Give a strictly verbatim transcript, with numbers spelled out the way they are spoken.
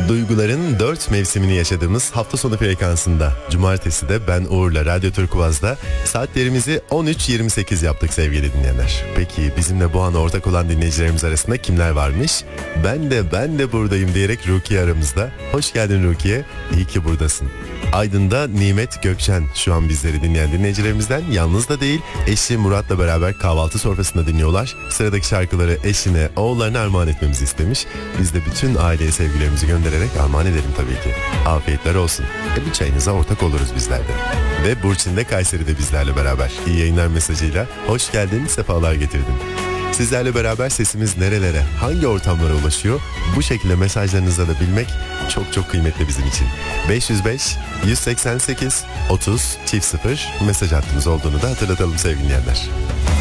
Duyguların dört mevsimini yaşadığımız hafta sonu frekansında cumartesi de ben Uğur'la Radyo Turkuaz'da saatlerimizi on üç yirmi sekiz yaptık sevgili dinleyenler. Peki bizimle bu ana ortak olan dinleyicilerimiz arasında kimler varmış? Ben de ben de buradayım diyerek Rukiye aramızda. Hoş geldin Rukiye, iyi ki buradasın. Aydın'da Nimet Gökçen şu an bizleri dinleyen dinleyicilerimizden, yalnız da değil, eşi Murat'la beraber kahvaltı sofrasında dinliyorlar. Sıradaki şarkıları eşine, oğullarına armağan etmemizi istemiş. Biz de bütün aileye sevgilerimizi göndererek armağan edelim tabii ki. Afiyetler olsun. E bir çayınıza ortak oluruz bizler de. Ve Burçin de Kayseri'de bizlerle beraber. İyi yayınlar mesajıyla hoş geldin, sefalar getirdin. Sizlerle beraber sesimiz nerelere, hangi ortamlara ulaşıyor? Bu şekilde mesajlarınızı da bilmek çok çok kıymetli bizim için. beş yüz beş yüz seksen sekiz otuz çift sıfır mesaj hattımız olduğunu da hatırlatalım sevgili dinleyenler.